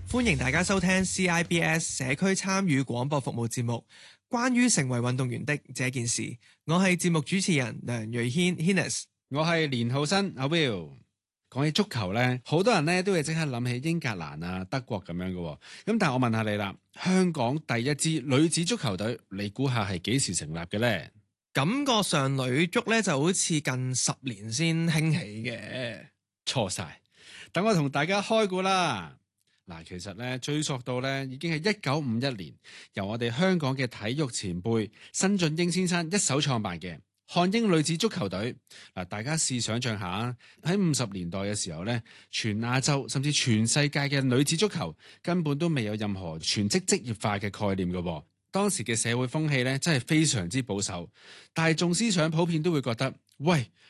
歡迎大家收聽 CIBS 社區參與廣播服務節目，關於成為運動員的這件事。我係節目主持人梁瑞軒 Hinnis， 我係連浩新阿 Will。講起足球呢，好多人呢都會即刻諗起英格蘭啊、德國咁樣嘅。咁但係我問下你啦，香港第一支女子足球隊，你估下係幾時成立嘅呢？ 感覺上女足呢就好似近10年先興起嘅。 錯晒，等我同大家開估啦。嗱，其實咧追溯到咧，已經係1951年，由我哋香港嘅體育前輩申俊英先生一手創辦嘅漢英女子足球隊。嗱，大家試想像下，喺50年代嘅時候咧，全亞洲甚至全世界嘅女子足球根本都未有任何全職職業化嘅概念嘅。當時嘅社會風氣咧，真係非常之保守，大眾思想普遍都會覺得，喂，